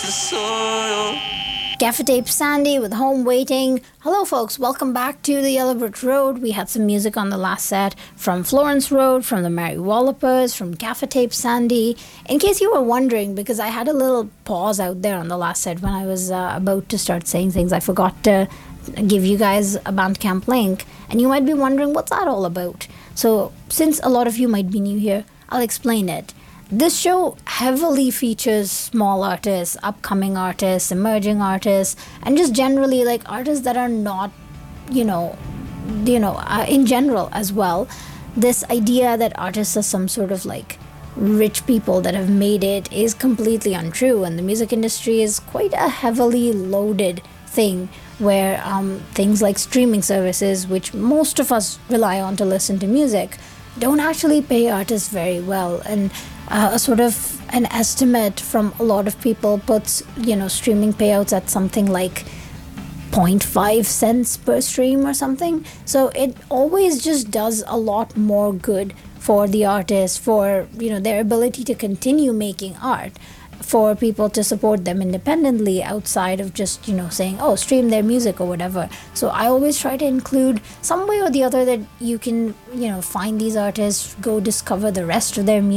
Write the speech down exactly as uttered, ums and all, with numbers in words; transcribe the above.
Gaffer Tape Sandy with Home Waiting. Hello, folks. Welcome back to the Yellow Brick Road. We had some music on the last set from Florence Road, from the Mary Wallopers, from Gaffer Tape Sandy. In case you were wondering, because I had a little pause out there on the last set when I was uh, about to start saying things, I forgot to give you guys a Bandcamp link, and you might be wondering what's that all about. So, since a lot of you might be new here, I'll explain it. This show heavily features small artists, upcoming artists, emerging artists, and just generally like artists that are not, you know, you know, uh, in general as well. This idea that artists are some sort of like rich people that have made it is completely untrue, and the music industry is quite a heavily loaded thing where um, things like streaming services, which most of us rely on to listen to music, don't actually pay artists very well. And uh, a sort of an estimate from a lot of people puts, you know, streaming payouts at something like zero point five cents per stream or something. So it always just does a lot more good for the artist, for, you know, their ability to continue making art, for people to support them independently outside of just, you know, saying, oh, stream their music or whatever. So I always try to include some way or the other that you can, you know, find these artists, go discover the rest of their music.